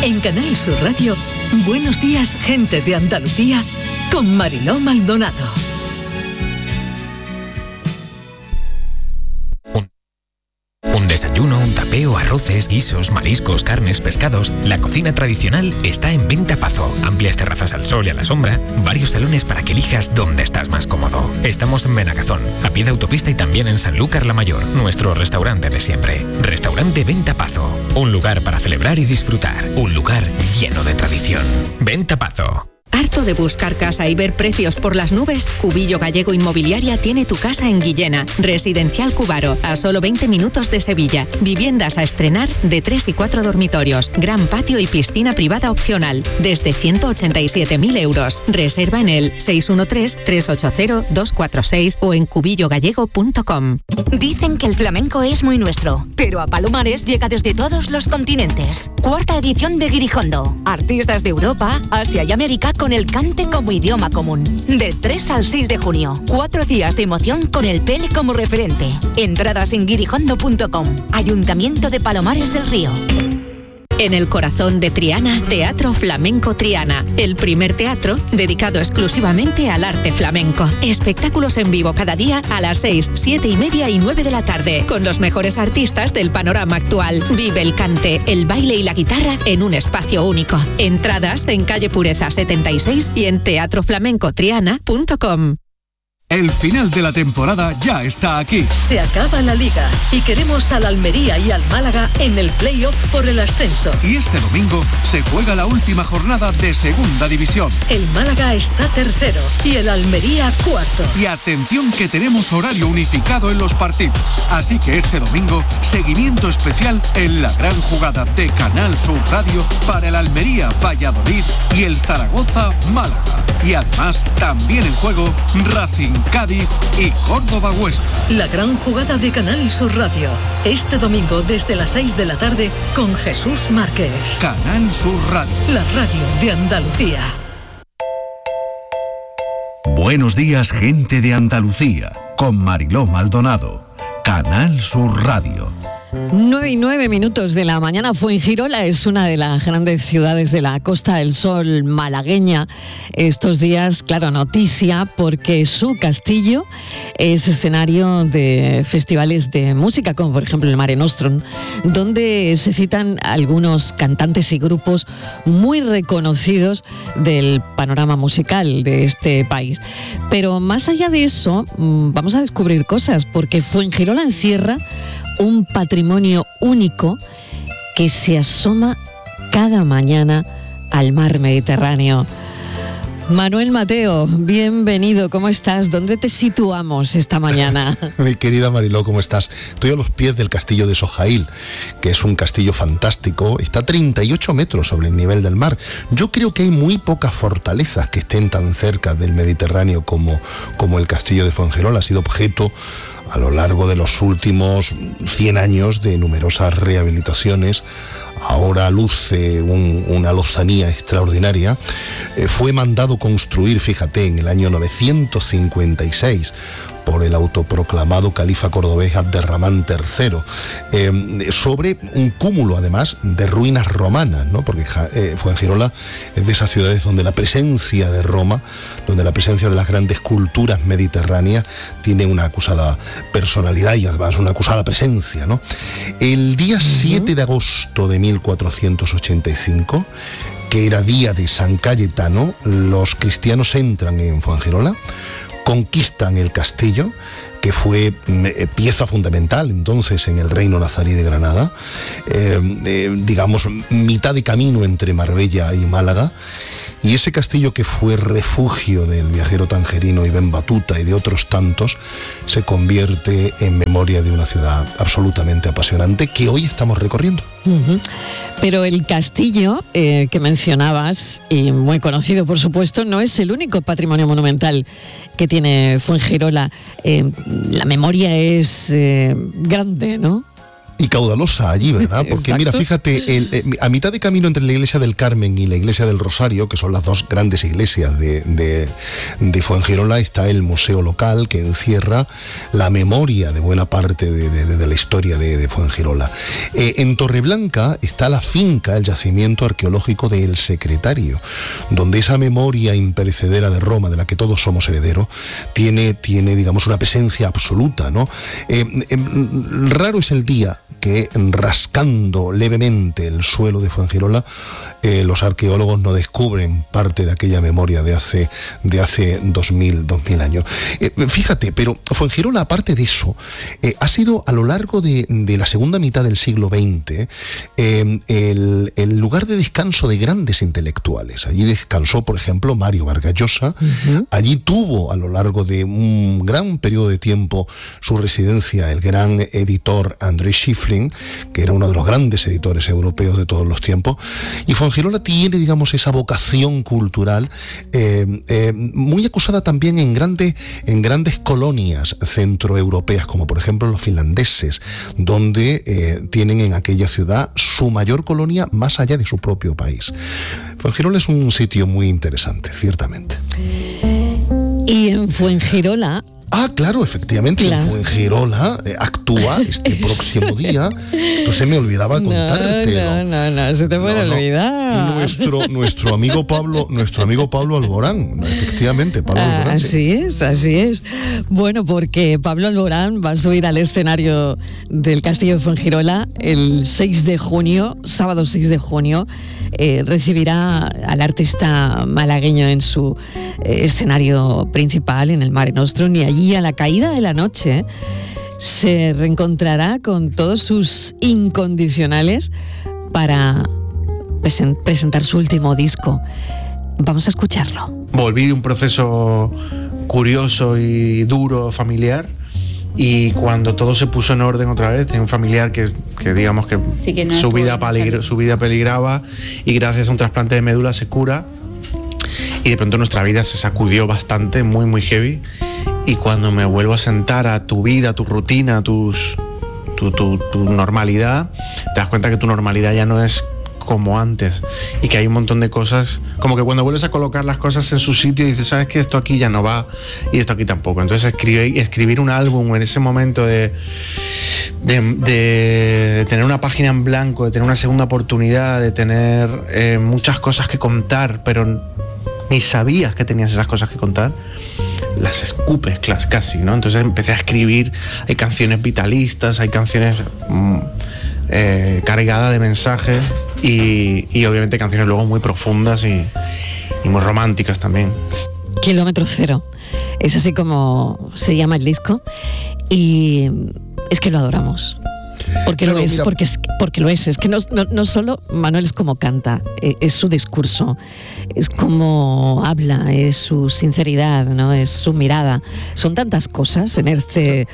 En Canal Sur Radio, Buenos días, gente de Andalucía, con Mariló Maldonado. Un desayuno, un tapeo, arroces, guisos, mariscos, carnes, pescados. La cocina tradicional está en Venta Pazo. Amplias terrazas al sol y a la sombra. Varios salones para que elijas dónde estás más cómodo. Estamos en Benagazón, a pie de autopista, y también en Sanlúcar la Mayor, nuestro restaurante de siempre. Restaurante Venta Pazo. Un lugar para celebrar y disfrutar. Un lugar lleno de tradición. Venta Pazo. ¿Harto de buscar casa y ver precios por las nubes? Cubillo Gallego Inmobiliaria tiene tu casa en Guillena. Residencial Cubaro, a solo 20 minutos de Sevilla. Viviendas a estrenar de 3 y 4 dormitorios. Gran patio y piscina privada opcional. Desde 187.000 euros. Reserva en el 613-380-246 o en cubillogallego.com. Dicen que el flamenco es muy nuestro, pero a Palomares llega desde todos los continentes. 4ª edición de Guirijondo. Artistas de Europa, Asia y América con el cante como idioma común. Del 3 al 6 de junio. 4 días de emoción con el Pele como referente. Entradas en guirijondo.com. Ayuntamiento de Palomares del Río. En el corazón de Triana, Teatro Flamenco Triana, el primer teatro dedicado exclusivamente al arte flamenco. Espectáculos en vivo cada día a las 6, 7 y media y 9 de la tarde, con los mejores artistas del panorama actual. Vive el cante, el baile y la guitarra en un espacio único. Entradas en calle Pureza 76 y en teatroflamencotriana.com. El final de la temporada ya está aquí. Se acaba la Liga y queremos al Almería y al Málaga en el play-off por el ascenso. Y este domingo se juega la última jornada de Segunda División. El Málaga está tercero y el Almería cuarto. Y atención que tenemos horario unificado en los partidos. Así que este domingo, seguimiento especial en la gran jugada de Canal Sur Radio para el Almería Valladolid y el Zaragoza Málaga. Y además, también en juego Racing Cádiz y Córdoba Huesca. La gran jugada de Canal Sur Radio. Este domingo desde las 6 de la tarde con Jesús Márquez. Canal Sur Radio. La radio de Andalucía. Buenos días, gente de Andalucía, con Mariló Maldonado. Canal Sur Radio. 9:09 de la mañana. Fuengirola es una de las grandes ciudades de la Costa del Sol malagueña. Estos días, claro, noticia porque su castillo es escenario de festivales de música, como por ejemplo el Mare Nostrum, donde se citan algunos cantantes y grupos muy reconocidos del panorama musical de este país. Pero más allá de eso, vamos a descubrir cosas, porque Fuengirola encierra un patrimonio único que se asoma cada mañana al mar Mediterráneo. Manuel Mateo, bienvenido, ¿cómo estás? ¿Dónde te situamos esta mañana? Mi querida Mariló, ¿cómo estás? Estoy a los pies del castillo de Sojail, que es un castillo fantástico, está a 38 metros sobre el nivel del mar. Yo creo que hay muy pocas fortalezas que estén tan cerca del Mediterráneo como el castillo de Fuengirola. Ha sido objeto a lo largo de los últimos 100 años de numerosas rehabilitaciones. Ahora luce una lozanía extraordinaria. Fue mandado construir, fíjate, en el año 956 por el autoproclamado califa cordobés Abderramán III, sobre un cúmulo además de ruinas romanas, ¿no? Porque Fuengirola es de esas ciudades donde la presencia de Roma, donde la presencia de las grandes culturas mediterráneas tiene una acusada personalidad y además una acusada presencia, ¿no? El día 7 de agosto de 1485, que era día de San Cayetano, los cristianos entran en Fuengirola, conquistan el castillo, que fue pieza fundamental entonces en el reino nazarí de Granada, digamos mitad de camino entre Marbella y Málaga, y ese castillo que fue refugio del viajero tangerino Ibn Battuta y de otros tantos, se convierte en memoria de una ciudad absolutamente apasionante que hoy estamos recorriendo. Pero el castillo que mencionabas, y muy conocido por supuesto, no es el único patrimonio monumental que tiene Fuengirola. La memoria es grande, ¿no? Y caudalosa allí, ¿verdad? Porque Exacto. mira, fíjate, a mitad de camino entre la iglesia del Carmen y la iglesia del Rosario, que son las dos grandes iglesias de Fuengirola, está el museo local que encierra la memoria de buena parte de la historia de Fuengirola. En Torreblanca está la finca, el yacimiento arqueológico de El Secretario, donde esa memoria imperecedera de Roma, de la que todos somos herederos, tiene digamos, una presencia absoluta, ¿no? Raro es el día que, rascando levemente el suelo de Fuengirola, los arqueólogos no descubren parte de aquella memoria de hace 2000 años. Fíjate, pero Fuengirola, aparte de eso, ha sido a lo largo de la segunda mitad del siglo XX el lugar de descanso de grandes intelectuales. Allí descansó, por ejemplo, Mario Vargas Llosa. Allí tuvo a lo largo de un gran periodo de tiempo su residencia el gran editor André Schifflin, que era uno de los grandes editores europeos de todos los tiempos. Y Fuengirola tiene, digamos, esa vocación cultural muy acusada también en grandes colonias centroeuropeas, como por ejemplo los finlandeses, donde tienen en aquella ciudad su mayor colonia más allá de su propio país. Fuengirola es un sitio muy interesante, ciertamente. Y en Fuengirola... Ah, claro, efectivamente, claro. En Fuengirola actúa este próximo día. Esto se me olvidaba contártelo. No, se te puede olvidar. Nuestro amigo Pablo Alborán, efectivamente, Pablo Alborán. Así es. Bueno, porque Pablo Alborán va a subir al escenario del Castillo de Fuengirola el 6 de junio, sábado 6 de junio. Recibirá al artista malagueño en su escenario principal, en el Mare Nostrum, y allí a la caída de la noche se reencontrará con todos sus incondicionales para presentar su último disco. Vamos a escucharlo. Volví de un proceso curioso y duro familiar, y cuando todo se puso en orden otra vez, tenía un familiar que digamos que, sí, que no su vida peligraba, y gracias a un trasplante de médula se cura, y de pronto nuestra vida se sacudió bastante, muy muy heavy. Y cuando me vuelvo a sentar a tu vida, tu rutina, tu normalidad, te das cuenta que tu normalidad ya no es como antes, y que hay un montón de cosas, como que cuando vuelves a colocar las cosas en su sitio y dices, sabes que esto aquí ya no va y esto aquí tampoco. Entonces escribir un álbum en ese momento de tener una página en blanco, de tener una segunda oportunidad, de tener muchas cosas que contar, pero ni sabías que tenías esas cosas que contar, las escupes casi, ¿no? Entonces empecé a escribir, hay canciones vitalistas, hay canciones cargadas de mensajes, y obviamente canciones luego muy profundas y muy románticas también. Kilómetro Cero, es así como se llama el disco, y es que lo adoramos. Porque lo es, porque lo es. Es que no solo Manuel es como canta, es su discurso, es como habla, es su sinceridad, ¿no? Es su mirada. Son tantas cosas en este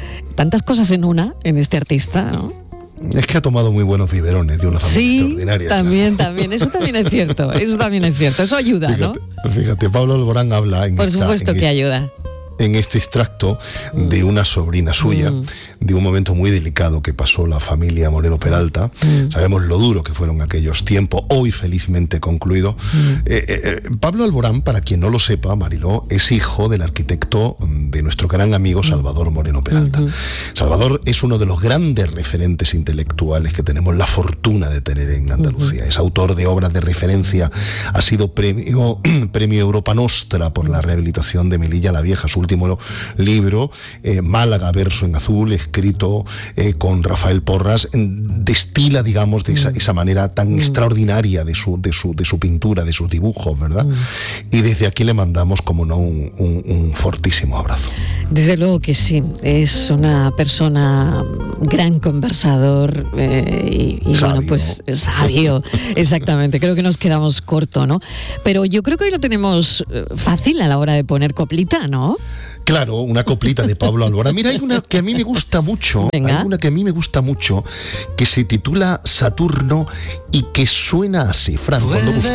artista, ¿no? Es que ha tomado muy buenos biberones de una familia extraordinaria. También, eso también es cierto, eso ayuda, ¿no? Fíjate, Pablo Alborán habla Por supuesto que ayuda. En este extracto de una sobrina suya, de un momento muy delicado que pasó la familia Moreno Peralta. Sabemos lo duro que fueron aquellos tiempos, hoy felizmente concluido. Pablo Alborán, para quien no lo sepa, Mariló, es hijo del arquitecto de nuestro gran amigo Salvador Moreno Peralta. Salvador es uno de los grandes referentes intelectuales que tenemos la fortuna de tener en Andalucía. Es autor de obras de referencia, ha sido premio Europa Nostra por la rehabilitación de Melilla la Vieja, su último libro, Málaga verso en azul, escrito con Rafael Porras, destila, digamos, de esa manera tan extraordinaria de su pintura, de sus dibujos, ¿verdad? Y desde aquí le mandamos, como no, un fortísimo abrazo. Desde luego que sí, es una persona gran conversador y bueno, pues sabio, exactamente. Creo que nos quedamos corto, ¿no? Pero yo creo que hoy lo tenemos fácil a la hora de poner coplita, ¿no? Claro, una coplita de Pablo Alborán. Mira, hay una que a mí me gusta mucho. Venga. Hay una que a mí me gusta mucho, que se titula Saturno y que suena así, Fran.